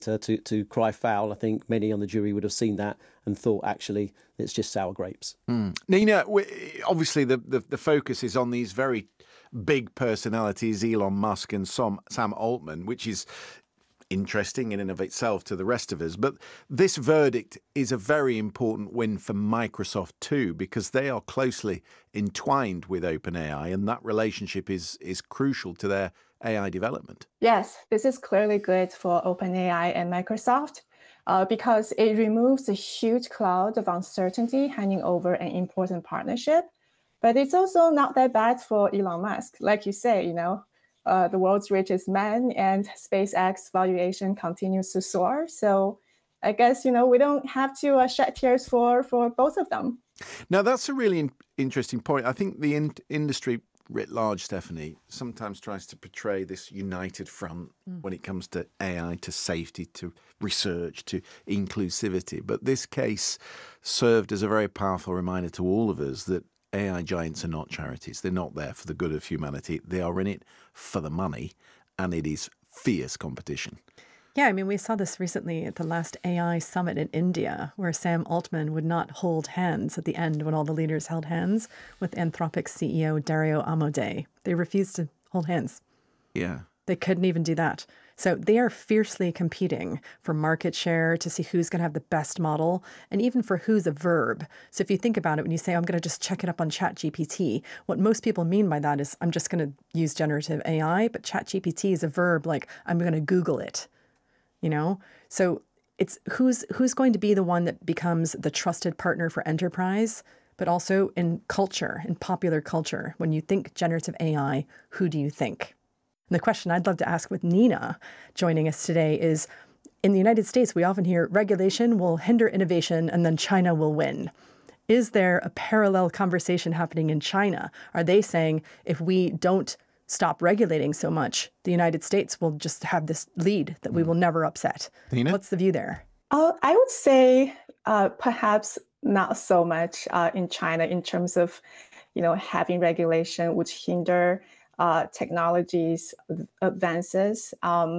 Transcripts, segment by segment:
to cry foul. I think many on the jury would have seen that and thought, actually, it's just sour grapes. Nina, obviously the focus is on these very big personalities, Elon Musk and Sam Altman, which is interesting in and of itself to the rest of us. But this verdict is a very important win for Microsoft too, because they are closely entwined with OpenAI, and that relationship is crucial to their AI development. Yes, this is clearly good for OpenAI and Microsoft because it removes a huge cloud of uncertainty hanging over an important partnership. But it's also not that bad for Elon Musk. Like you say, the world's richest man, and SpaceX valuation continues to soar. So I guess, we don't have to shed tears for both of them. Now, that's a really interesting point. I think the industry writ large, Stephanie, sometimes tries to portray this united front when it comes to AI, to safety, to research, to inclusivity. But this case served as a very powerful reminder to all of us that AI giants are not charities. They're not there for the good of humanity. They are in it for the money, and it is fierce competition. Yeah, I mean, we saw this recently at the last AI summit in India, where Sam Altman would not hold hands at the end when all the leaders held hands with Anthropic's CEO Dario Amodei. They refused to hold hands. Yeah. They couldn't even do that. So they are fiercely competing for market share, to see who's going to have the best model, and even for who's a verb. So if you think about it, when you say, I'm going to just check it up on ChatGPT, what most people mean by that is, I'm just going to use generative AI, but ChatGPT is a verb like, I'm going to Google it. So it's who's going to be the one that becomes the trusted partner for enterprise, but also in culture, in popular culture. When you think generative AI, who do you think? And the question I'd love to ask with Nina joining us today is, in the United States, we often hear regulation will hinder innovation and then China will win. Is there a parallel conversation happening in China? Are they saying, if we don't stop regulating so much, the United States will just have this lead that we will never upset? Nina? What's the view there? I would say perhaps not so much in China in terms of, having regulation would hinder technologies advances.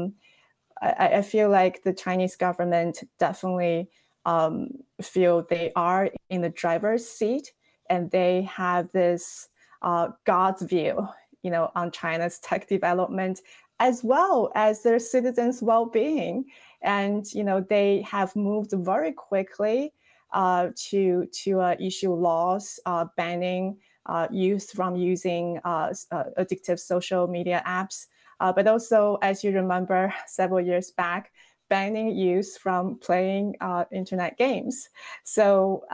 I feel like the Chinese government definitely feel they are in the driver's seat, and they have this God's view on China's tech development, as well as their citizens' well-being. And, they have moved very quickly to issue laws banning youth from using addictive social media apps. But also, as you remember, several years back, banning youth from playing internet games. So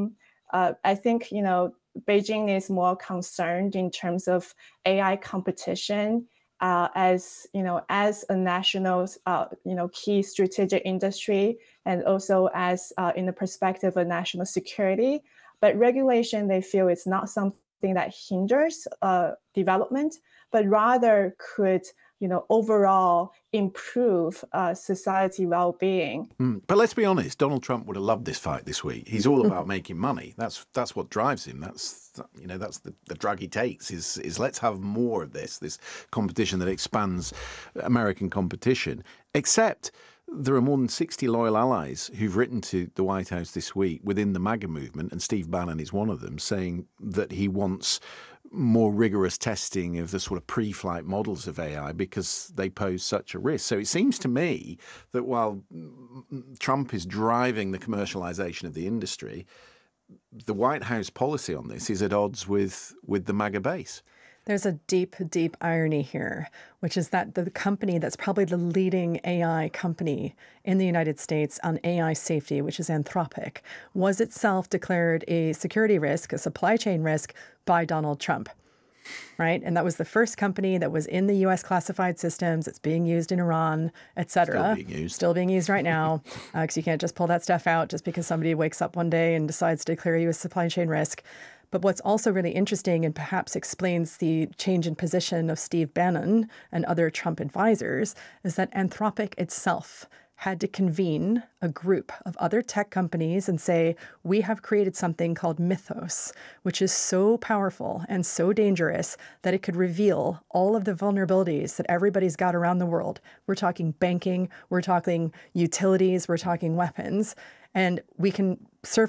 I think, Beijing is more concerned in terms of AI competition as a national, key strategic industry, and also as in the perspective of national security. But regulation, they feel, is not something that hinders development, but rather could overall improve society well-being. But let's be honest, Donald Trump would have loved this fight this week. He's all about making money. That's what drives him. That's the drug he takes is let's have more of this competition that expands American competition. Except there are more than 60 loyal allies who've written to the White House this week within the MAGA movement, and Steve Bannon is one of them, saying that he wants more rigorous testing of the sort of pre-flight models of AI because they pose such a risk. So it seems to me that while Trump is driving the commercialization of the industry, the White House policy on this is at odds with the MAGA base. There's a deep, deep irony here, which is that the company that's probably the leading AI company in the United States on AI safety, which is Anthropic, was itself declared a security risk, a supply chain risk by Donald Trump, right? And that was the first company that was in the U.S. classified systems. It's being used in Iran, et cetera. Still being used right now, because you can't just pull that stuff out just because somebody wakes up one day and decides to declare you a supply chain risk. But what's also really interesting, and perhaps explains the change in position of Steve Bannon and other Trump advisors, is that Anthropic itself had to convene a group of other tech companies and say, we have created something called Mythos, which is so powerful and so dangerous that it could reveal all of the vulnerabilities that everybody's got around the world. We're talking banking, we're talking utilities, we're talking weapons, and we can surf